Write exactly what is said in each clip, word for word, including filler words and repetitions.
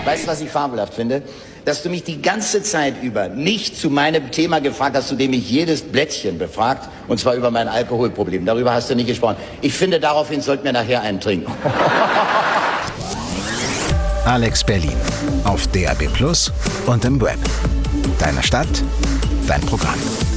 Weißt du, was ich fabelhaft finde? Dass du mich die ganze Zeit über nicht zu meinem Thema gefragt hast, zu dem mich jedes Blättchen befragt, und zwar über mein Alkoholproblem. Darüber hast du nicht gesprochen. Ich finde, daraufhin sollten wir nachher einen trinken. Alex Berlin auf D A B Plus und im Web. Deine Stadt, dein Programm.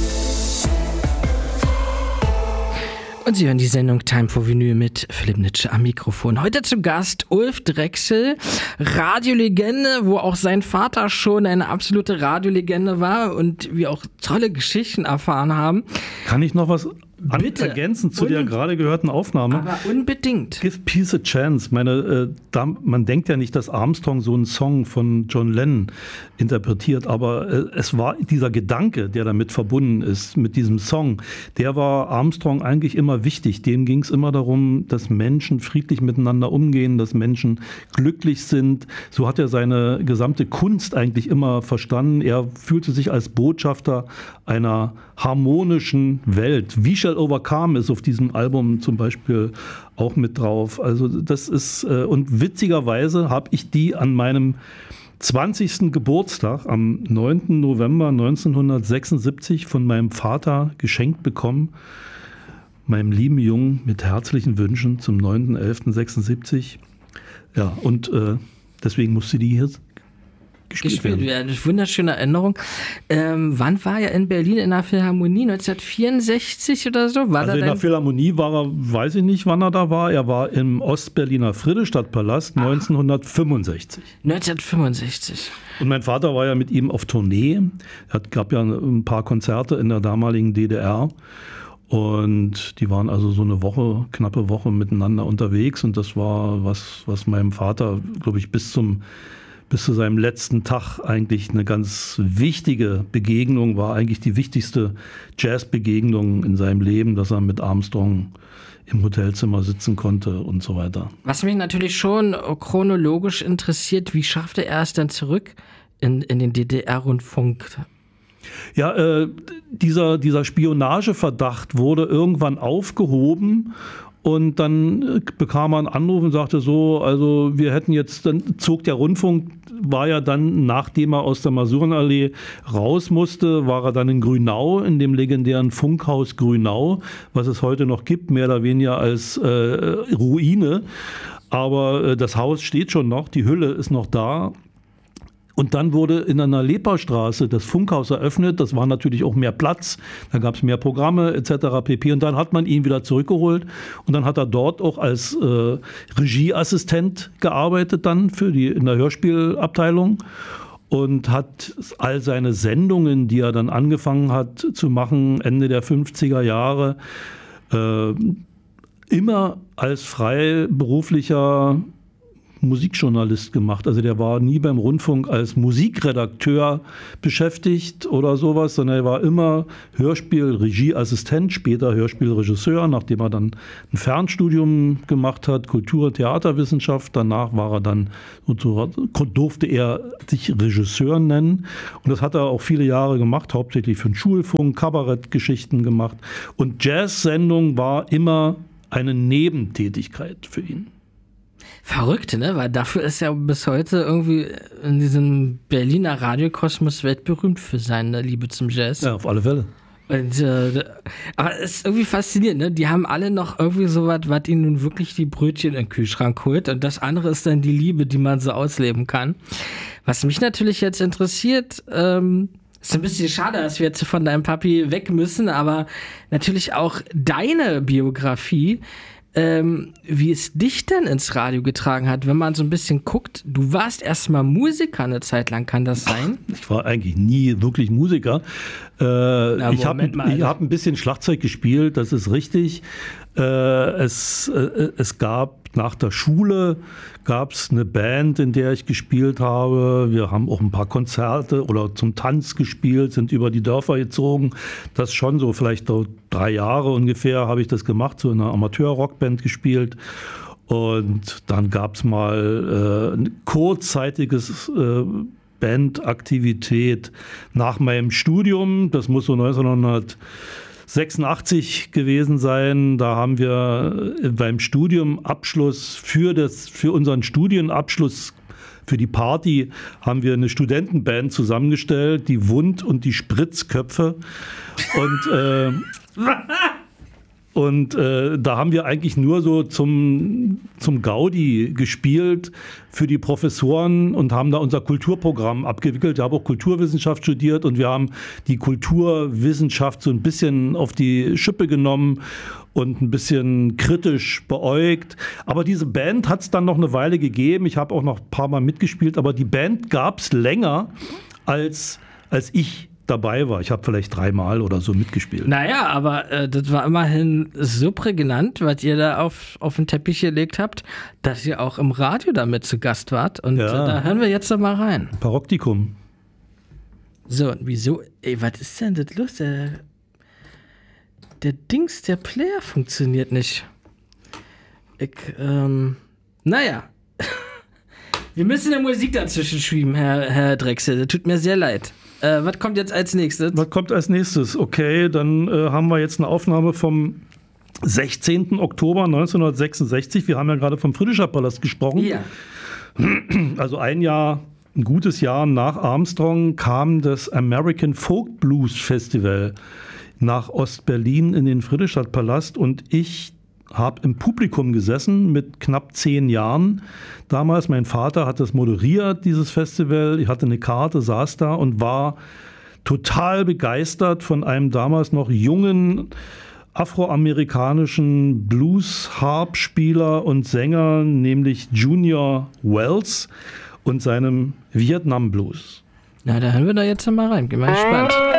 Und Sie hören die Sendung Time for Vinyl mit Philipp Nitsche am Mikrofon. Heute zu Gast Ulf Drechsel, Radiolegende, wo auch sein Vater schon eine absolute Radiolegende war und wir auch tolle Geschichten erfahren haben. Kann ich noch was an- Bitte. ergänzen zu Un- der gerade gehörten Aufnahme? Aber unbedingt. Give Peace a Chance. Meine, äh, da, man denkt ja nicht, dass Armstrong so einen Song von John Lennon interpretiert, aber äh, es war dieser Gedanke, der damit verbunden ist, mit diesem Song, der war Armstrong eigentlich immer wichtig. Dem ging es immer darum, dass Menschen friedlich miteinander umgehen, dass Menschen glücklich sind. So hat er seine gesamte Kunst eigentlich immer verstanden. Er fühlte sich als Botschafter einer harmonischen Welt. We Shall Overcome ist auf diesem Album zum Beispiel auch mit drauf. Also das ist, äh, und witzigerweise habe ich die an meinem zwanzigsten Geburtstag am neunten November neunzehnhundertsechsundsiebzig von meinem Vater geschenkt bekommen. Meinem lieben Jungen mit herzlichen Wünschen zum neunten elften sechsundsiebzig. Ja, und äh, deswegen musste die hier gespielt, gespielt werden. werden. Wunderschöne Erinnerung. Ähm, wann war er in Berlin in der Philharmonie? neunzehnhundertvierundsechzig oder so? War Also da in der dein- Philharmonie war er, weiß ich nicht, wann er da war. Er war im Ostberliner Friedrichstadtpalast neunzehnhundertfünfundsechzig. neunzehnhundertfünfundsechzig. Und mein Vater war ja mit ihm auf Tournee. Es gab ja ein paar Konzerte in der damaligen D D R. Und die waren also so eine Woche, knappe Woche miteinander unterwegs. Und das war was, was meinem Vater, glaube ich, bis zum bis zu seinem letzten Tag eigentlich eine ganz wichtige Begegnung war, eigentlich die wichtigste Jazzbegegnung in seinem Leben, dass er mit Armstrong im Hotelzimmer sitzen konnte und so weiter. Was mich natürlich schon chronologisch interessiert, wie schaffte er es dann zurück in, in den D D R-Rundfunk? Ja, äh, dieser, dieser Spionageverdacht wurde irgendwann aufgehoben. Und dann bekam er einen Anruf und sagte so, also wir hätten jetzt, dann zog der Rundfunk, war ja dann, nachdem er aus der Masurenallee raus musste, war er dann in Grünau, in dem legendären Funkhaus Grünau, was es heute noch gibt, mehr oder weniger als äh, Ruine. Aber äh, das Haus steht schon noch, die Hülle ist noch da. Und dann wurde in einer Leperstraße das Funkhaus eröffnet. Das war natürlich auch mehr Platz. Da gab es mehr Programme et cetera pp. Und dann hat man ihn wieder zurückgeholt. Und dann hat er dort auch als äh, Regieassistent gearbeitet dann für die in der Hörspielabteilung und hat all seine Sendungen, die er dann angefangen hat zu machen Ende der fünfziger Jahre, äh, immer als freiberuflicher Musikjournalist gemacht. Also der war nie beim Rundfunk als Musikredakteur beschäftigt oder sowas, sondern er war immer Hörspiel-Regieassistent, später Hörspielregisseur, nachdem er dann ein Fernstudium gemacht hat, Kultur- und Theaterwissenschaft. Danach war er dann, durfte er sich Regisseur nennen. Und das hat er auch viele Jahre gemacht, hauptsächlich für den Schulfunk, Kabarettgeschichten gemacht. Und Jazz-Sendung war immer eine Nebentätigkeit für ihn. Verrückt, ne? Weil dafür ist er bis heute irgendwie in diesem Berliner Radiokosmos weltberühmt für seine Liebe zum Jazz. Ja, auf alle Fälle. Und, äh, aber es ist irgendwie faszinierend, ne? Die haben alle noch irgendwie so was, was ihnen nun wirklich die Brötchen in den Kühlschrank holt. Und das andere ist dann die Liebe, die man so ausleben kann. Was mich natürlich jetzt interessiert, ähm, ist ein bisschen schade, dass wir jetzt von deinem Papi weg müssen, aber natürlich auch deine Biografie, ähm, wie es dich denn ins Radio getragen hat, wenn man so ein bisschen guckt. Du warst erstmal Musiker eine Zeit lang, kann das sein? Ach, ich war eigentlich nie wirklich Musiker. Äh, Na, ich habe hab ein bisschen Schlagzeug gespielt, das ist richtig. Äh, es, äh, es gab nach der Schule gab es eine Band, in der ich gespielt habe. Wir haben auch ein paar Konzerte oder zum Tanz gespielt, sind über die Dörfer gezogen. Das schon so vielleicht so drei Jahre ungefähr habe ich das gemacht, so in einer Amateur-Rockband gespielt. Und dann gab es mal äh, ein kurzzeitiges äh, Bandaktivität nach meinem Studium. Das muss so neunzehnhundertneunundneunzig sechsundachtzig gewesen sein. Da haben wir beim Studiumabschluss für, das, für unseren Studienabschluss, für die Party, haben wir eine Studentenband zusammengestellt, die Wund- und die Spritzköpfe. Und, äh, und äh, da haben wir eigentlich nur so zum, zum Gaudi gespielt für die Professoren und haben da unser Kulturprogramm abgewickelt. Ich habe auch Kulturwissenschaft studiert und wir haben die Kulturwissenschaft so ein bisschen auf die Schippe genommen und ein bisschen kritisch beäugt. Aber diese Band hat es dann noch eine Weile gegeben. Ich habe auch noch ein paar Mal mitgespielt, aber die Band gab es länger, als, als ich dabei war. Ich habe vielleicht dreimal oder so mitgespielt. Naja, aber äh, das war immerhin so prägnant, was ihr da auf, auf den Teppich gelegt habt, dass ihr auch im Radio damit zu Gast wart. Und Ja. äh, da hören wir jetzt doch mal rein. Paroktikum. So, und wieso? Ey, was ist denn das los? Der, der Dings, der Player funktioniert nicht. Ich, ähm, naja. Wir müssen eine Musik dazwischen schieben, Herr, Herr Drechsel. Das tut mir sehr leid. Äh, was kommt jetzt als nächstes? Was kommt als nächstes? Okay, dann äh, haben wir jetzt eine Aufnahme vom sechzehnten Oktober neunzehnhundertsechsundsechzig. Wir haben ja gerade vom Friedrichscher Palast gesprochen. Ja. Also ein Jahr, ein gutes Jahr nach Armstrong kam das American Folk Blues Festival nach Ostberlin in den Friedrichstadtpalast und ich habe im Publikum gesessen mit knapp zehn Jahren. Damals, mein Vater hat das moderiert, dieses Festival. Ich hatte eine Karte, saß da und war total begeistert von einem damals noch jungen afroamerikanischen Blues-Harp-Spieler und Sänger, nämlich Junior Wells und seinem Vietnam-Blues. Na, da hören wir da jetzt mal rein. Bin mal gespannt.